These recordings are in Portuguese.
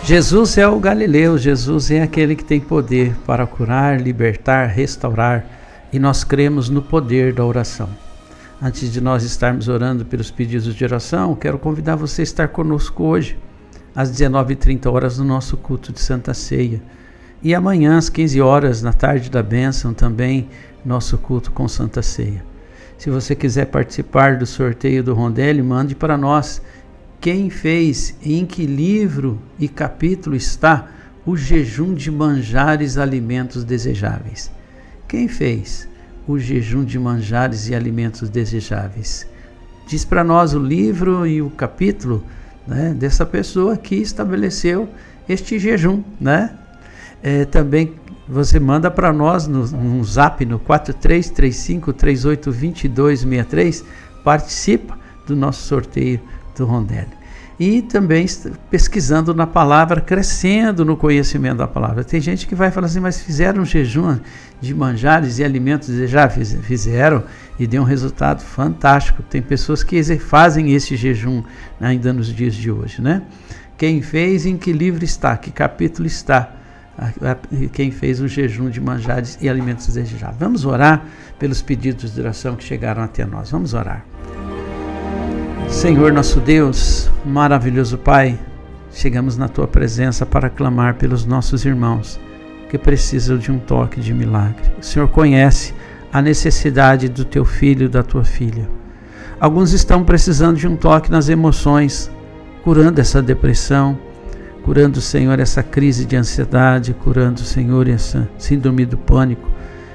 Jesus é o Galileu, Jesus é aquele que tem poder para curar, libertar, restaurar, e nós cremos no poder da oração. Antes de nós estarmos orando pelos pedidos de oração, quero convidar você a estar conosco hoje, às 19h30 no nosso culto de Santa Ceia. E amanhã, às 15 horas, na tarde da bênção, também nosso culto com Santa Ceia. Se você quiser participar do sorteio do Rondelli, mande para nós. Quem fez e em que livro e capítulo está o jejum de manjares e alimentos desejáveis? Quem fez o jejum de manjares e alimentos desejáveis? Diz para nós o livro e o capítulo, né, dessa pessoa que estabeleceu este jejum, né? Também você manda para nós no zap no 4335382263, participa do nosso sorteio do Rondelli. E também pesquisando na palavra, crescendo no conhecimento da palavra. Tem gente que vai falar assim, mas fizeram um jejum de manjares e alimentos desejáveis? Fizeram e deu um resultado fantástico. Tem pessoas que fazem esse jejum ainda nos dias de hoje, né? Quem fez, em que livro está, que capítulo está? Quem fez o jejum de manjares e alimentos desejáveis. Vamos orar pelos pedidos de oração que chegaram até nós. Vamos orar. Senhor nosso Deus, maravilhoso Pai, chegamos na Tua presença para clamar pelos nossos irmãos que precisam de um toque de milagre. O Senhor conhece a necessidade do Teu filho e da Tua filha. Alguns estão precisando de um toque nas emoções, curando essa depressão, curando, Senhor, essa crise de ansiedade, curando, Senhor, essa síndrome do pânico.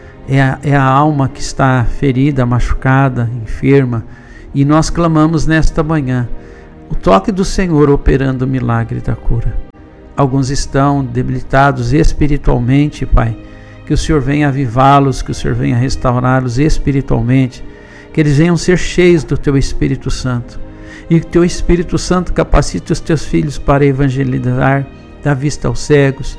É a alma que está ferida, machucada, enferma. E nós clamamos nesta manhã o toque do Senhor operando o milagre da cura. Alguns estão debilitados espiritualmente, Pai. Que o Senhor venha avivá-los, que o Senhor venha restaurá-los espiritualmente. Que eles venham ser cheios do Teu Espírito Santo. E que Teu Espírito Santo capacite os Teus filhos para evangelizar, dar vista aos cegos,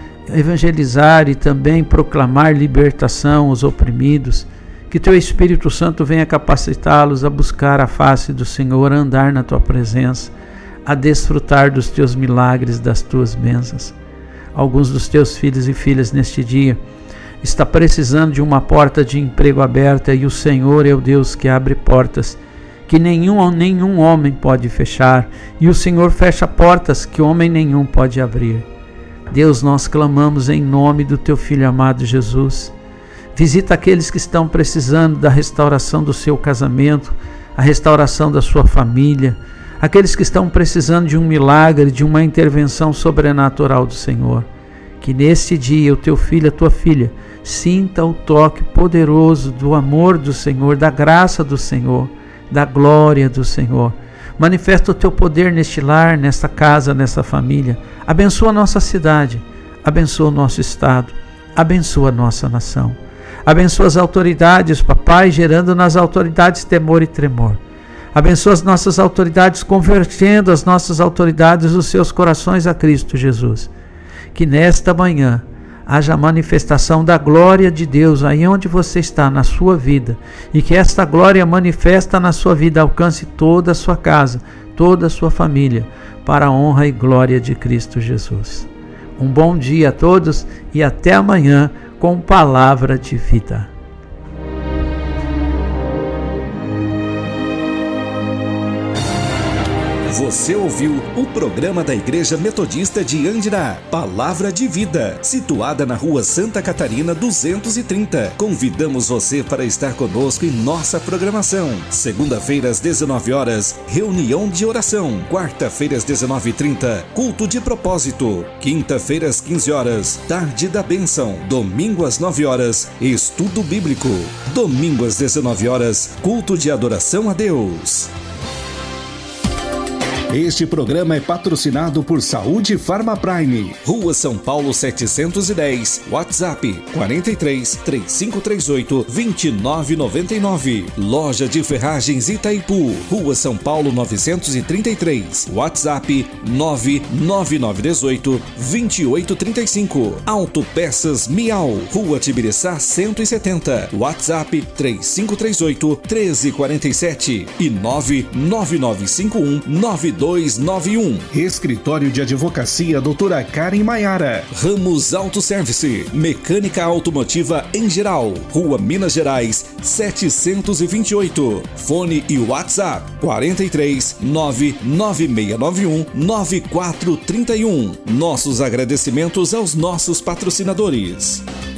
evangelizar e também proclamar libertação aos oprimidos. Que Teu Espírito Santo venha capacitá-los a buscar a face do Senhor, a andar na Tua presença, a desfrutar dos Teus milagres, das Tuas bênçãos. Alguns dos Teus filhos e filhas neste dia está precisando de uma porta de emprego aberta e o Senhor é o Deus que abre portas que nenhum homem pode fechar, e o Senhor fecha portas que homem nenhum pode abrir. Deus, nós clamamos em nome do Teu Filho amado Jesus. Visita aqueles que estão precisando da restauração do seu casamento, a restauração da sua família, aqueles que estão precisando de um milagre, de uma intervenção sobrenatural do Senhor. Que neste dia o Teu filho, a Tua filha, sinta o toque poderoso do amor do Senhor, da graça do Senhor, da glória do Senhor. Manifesta o Teu poder neste lar, nesta casa, nessa família. Abençoa a nossa cidade, abençoa o nosso estado, abençoa a nossa nação. Abençoa as autoridades, papai, gerando nas autoridades temor e tremor. Abençoa as nossas autoridades, convertendo as nossas autoridades, os seus corações a Cristo Jesus. Que nesta manhã haja manifestação da glória de Deus aí onde você está, na sua vida. E que esta glória manifesta na sua vida alcance toda a sua casa, toda a sua família, para a honra e glória de Cristo Jesus. Um bom dia a todos e até amanhã com palavra de vida. Você ouviu o programa da Igreja Metodista de Andirá, Palavra de Vida, situada na Rua Santa Catarina 230. Convidamos você para estar conosco em nossa programação. Segunda-feira às 19 horas, reunião de oração. Quarta-feira às 19h30, culto de propósito. Quinta-feira às 15 horas, tarde da bênção. Domingo às 9 horas, estudo bíblico. Domingo às 19 horas, culto de adoração a Deus. Este programa é patrocinado por Saúde Farma Prime, Rua São Paulo 710, WhatsApp 43 3538 2999. Loja de Ferragens Itaipu, Rua São Paulo 933, WhatsApp 99918 2835. Autopeças Miau, Rua Tibiriçá 170, WhatsApp 3538 1347 e 99951 92 3291. Escritório de Advocacia Doutora Karen Maiara. Ramos Autoservice, mecânica automotiva em geral. Rua Minas Gerais, 728. Fone e WhatsApp 43 99691 9431. Nossos agradecimentos aos nossos patrocinadores.